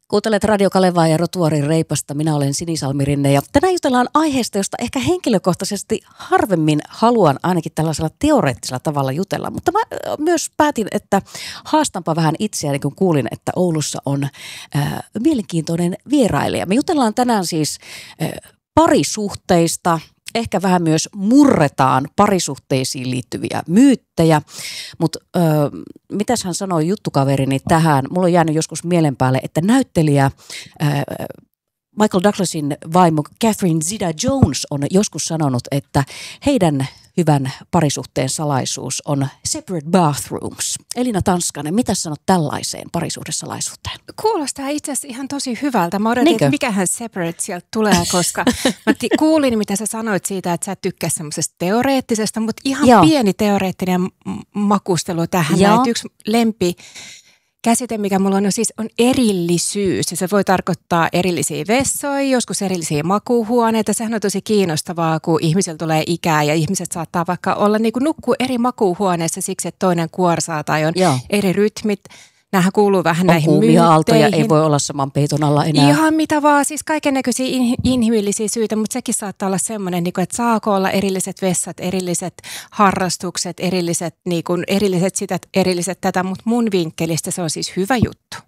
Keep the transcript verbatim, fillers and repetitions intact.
Kuuntelet Radio Kalevaa ja Rotuarin Reipasta. Minä olen Sinisalmi Rinne ja tänään jutellaan aiheesta, josta ehkä henkilökohtaisesti harvemmin haluan ainakin tällaisella teoreettisella tavalla jutella. Mutta mä myös päätin, että haastanpa vähän itseäni, kun kuulin, että Oulussa on äh, mielenkiintoinen vierailija. Me jutellaan tänään siis äh, parisuhteista. Ehkä vähän myös murretaan parisuhteisiin liittyviä myyttejä, mutta mitäs hän sanoi juttukaverini tähän? Mulla on jäänyt joskus mielen päälle, että näyttelijä ö, Michael Douglasin vaimo Catherine Zeta-Jones on joskus sanonut, että heidän hyvän parisuhteen salaisuus on separate bathrooms. Elina Tanskanen, mitä sanot tällaiseen parisuhdesalaisuuteen? Kuulostaa itse asiassa ihan tosi hyvältä. Mä odotin, Niinkö? että mikähän separate sieltä tulee, koska mä ti- kuulin, mitä sä sanoit siitä, että sä et tykkää semmoisesta teoreettisesta, mutta ihan Joo. pieni teoreettinen m- makustelu tähän. Joo. Näin, yksi lempi käsite, mikä mulla on, on siis on erillisyys. Ja se voi tarkoittaa erillisiä vessoja, joskus erillisiä makuuhuoneita. Sehän on tosi kiinnostavaa, kun ihmisillä tulee ikää ja ihmiset saattaa vaikka olla niin kuin nukkuu eri makuuhuoneessa siksi, että toinen kuorsaa tai on Joo. eri rytmit. Nämähän kuuluu vähän On näihin kuumia aaltoja, myytteihin. ei voi olla saman peiton alla enää. Ihan mitä vaan, siis kaikennäköisiä in, inhimillisiä syitä, mutta sekin saattaa olla semmoinen, niin kuin, että saako olla erilliset vessat, erilliset harrastukset, erilliset, niin kuin, erilliset sitä, erilliset tätä, mutta mun vinkkelistä se on siis hyvä juttu.